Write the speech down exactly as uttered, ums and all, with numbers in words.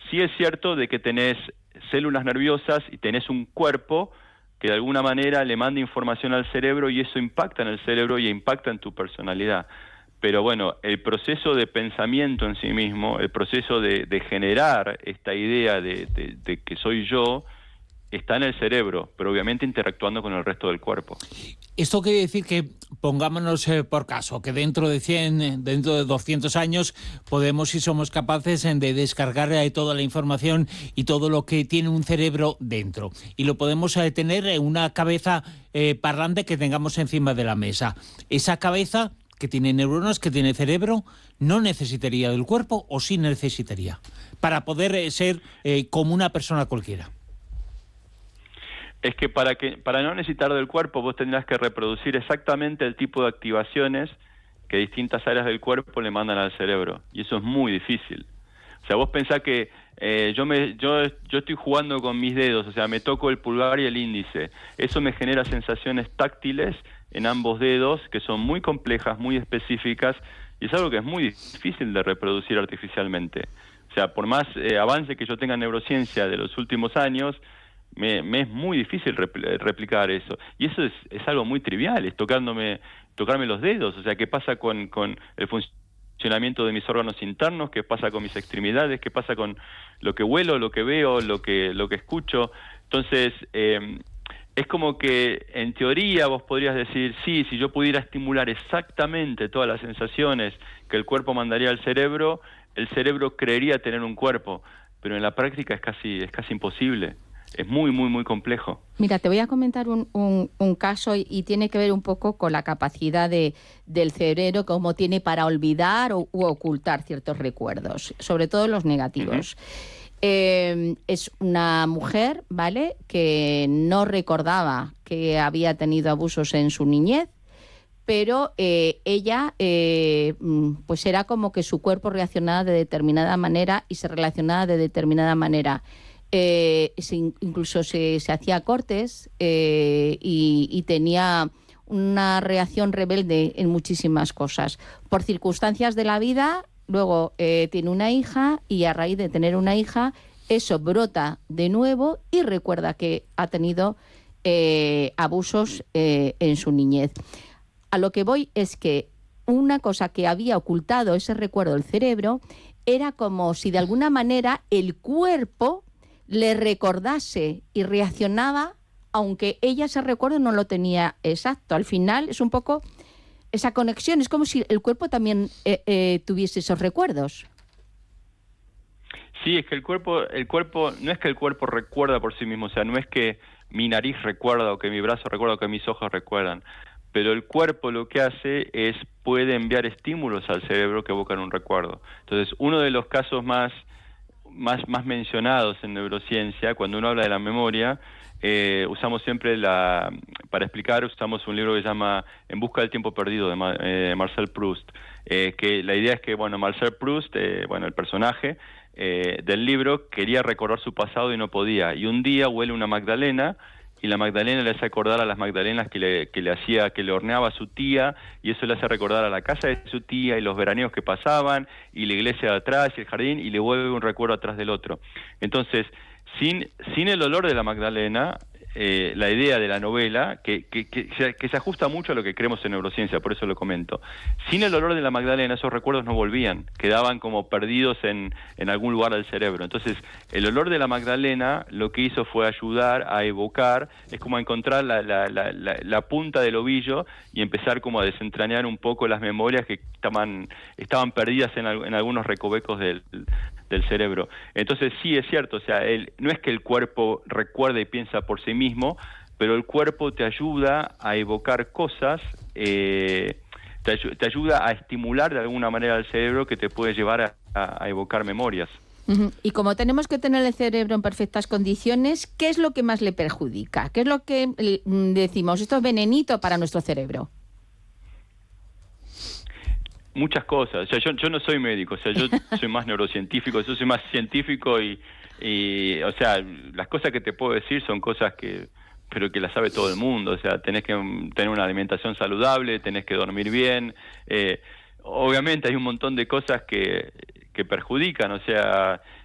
sí es cierto de que tenés células nerviosas y tenés un cuerpo que de alguna manera le manda información al cerebro y eso impacta en el cerebro y impacta en tu personalidad. Pero bueno, el proceso de pensamiento en sí mismo, el proceso de, de generar esta idea de, de, de que soy yo, está en el cerebro, pero obviamente interactuando con el resto del cuerpo. Esto quiere decir que, pongámonos eh, por caso, que dentro de cien, dentro de doscientos años podemos, si somos capaces, de descargar eh, toda la información y todo lo que tiene un cerebro dentro. Y lo podemos eh, tener en una cabeza eh, parlante que tengamos encima de la mesa. Esa cabeza, que tiene neuronas, que tiene cerebro, no necesitaría del cuerpo, o sí necesitaría, para poder eh, ser eh, como una persona cualquiera. Es que para que para no necesitar del cuerpo vos tendrás que reproducir exactamente el tipo de activaciones que distintas áreas del cuerpo le mandan al cerebro, y eso es muy difícil. O sea, vos pensás que eh, yo me yo yo estoy jugando con mis dedos, o sea, me toco el pulgar y el índice. Eso me genera sensaciones táctiles en ambos dedos que son muy complejas, muy específicas, y es algo que es muy difícil de reproducir artificialmente. O sea, por más eh, avance que yo tenga en neurociencia de los últimos años, Me, me es muy difícil repl- replicar eso. Y eso es, es algo muy trivial, es tocándome, tocarme los dedos. O sea, ¿qué pasa con, con el funcionamiento de mis órganos internos? ¿Qué pasa con mis extremidades? ¿Qué pasa con lo que huelo, lo que veo, lo que, lo que escucho? Entonces, eh, es como que en teoría vos podrías decir, sí, si yo pudiera estimular exactamente todas las sensaciones que el cuerpo mandaría al cerebro, el cerebro creería tener un cuerpo. Pero en la práctica es casi, es casi imposible. Es muy, muy, muy complejo. Mira, te voy a comentar un, un, un caso y, y tiene que ver un poco con la capacidad de, del cerebro, como tiene para olvidar o, u ocultar ciertos recuerdos, sobre todo los negativos. Uh-huh. Eh, es una mujer, ¿vale?, que no recordaba que había tenido abusos en su niñez, pero eh, ella, eh, pues era como que su cuerpo reaccionaba de determinada manera y se relacionaba de determinada manera. Eh, se, incluso se, se hacía cortes eh, y, y tenía una reacción rebelde en muchísimas cosas. Por circunstancias de la vida, luego eh, tiene una hija y a raíz de tener una hija, eso brota de nuevo y recuerda que ha tenido eh, abusos eh, en su niñez. A lo que voy es que una cosa que había ocultado ese recuerdo del cerebro era como si de alguna manera el cuerpo le recordase y reaccionaba, aunque ella ese recuerdo no lo tenía exacto. Al final es un poco esa conexión, es como si el cuerpo también eh, eh, tuviese esos recuerdos. Sí, es que el cuerpo, el cuerpo, no es que el cuerpo recuerda por sí mismo, o sea, no es que mi nariz recuerda o que mi brazo recuerda o que mis ojos recuerdan, pero el cuerpo lo que hace es, puede enviar estímulos al cerebro que evocan un recuerdo. Entonces, uno de los casos más Más, más mencionados en neurociencia, cuando uno habla de la memoria, eh, usamos siempre, la para explicar, usamos un libro que se llama En busca del tiempo perdido, de Ma, eh, Marcel Proust, eh, que la idea es que, bueno, Marcel Proust, eh, bueno, el personaje eh, del libro, quería recordar su pasado y no podía, y un día huele una magdalena, y la magdalena le hace acordar a las magdalenas que le, que le hacía, que le horneaba a su tía, y eso le hace recordar a la casa de su tía y los veraneos que pasaban, y la iglesia de atrás y el jardín, y le vuelve un recuerdo atrás del otro. Entonces, sin, sin el olor de la magdalena, eh, la idea de la novela, que, que, que, se, que se ajusta mucho a lo que creemos en neurociencia, por eso lo comento. Sin el olor de la magdalena, esos recuerdos no volvían, quedaban como perdidos en, en algún lugar del cerebro. Entonces, el olor de la magdalena lo que hizo fue ayudar a evocar, es como a encontrar la, la, la, la, la punta del ovillo y empezar como a desentrañar un poco las memorias que estaban, estaban perdidas en, en algunos recovecos del, del cerebro. Entonces, sí, es cierto, o sea, el, no es que el cuerpo recuerde y piensa por sí mismo, pero el cuerpo te ayuda a evocar cosas, eh, te, te ayuda a estimular de alguna manera al cerebro que te puede llevar a, a, a evocar memorias. Uh-huh. Y como tenemos que tener el cerebro en perfectas condiciones, ¿qué es lo que más le perjudica? ¿Qué es lo que decimos, esto es venenito para nuestro cerebro? Muchas cosas. O sea, yo, yo no soy médico, o sea, yo soy más neurocientífico, yo soy más científico y, y, o sea, las cosas que te puedo decir son cosas que, pero que las sabe todo el mundo. O sea, tenés que tener una alimentación saludable, tenés que dormir bien. Eh, obviamente hay un montón de cosas que, que perjudican, o sea,